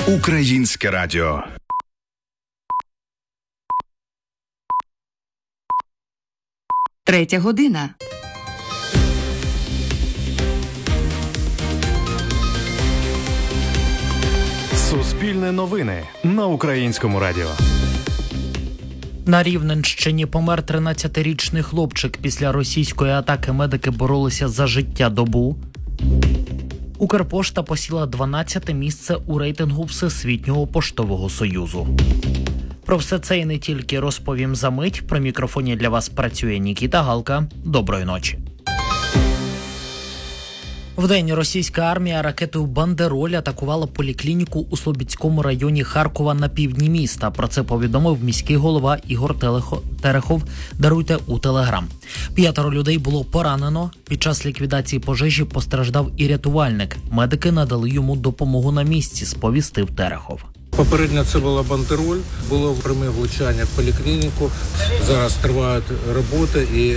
Українське радіо. Третя година. Суспільне новини на Українському радіо. На Рівненщині помер 13-річний хлопчик. Після російської атаки медики боролися за життя добу. Укрпошта посіла 12-те місце у рейтингу Всесвітнього поштового союзу. Про все це і не тільки розповім за мить. При мікрофоні для вас працює Нікіта Галка. Доброї ночі. Вдень російська армія ракетою «Бандероль» атакувала поліклініку у Слобідському районі Харкова на півдні міста. Про це повідомив міський голова Ігор Терехов у Телеграм. 5 людей було поранено. Під час ліквідації пожежі постраждав і рятувальник. Медики надали йому допомогу на місці, сповістив Терехов. Попередньо це була «Бандероль», було пряме влучання в поліклініку. Зараз тривають роботи і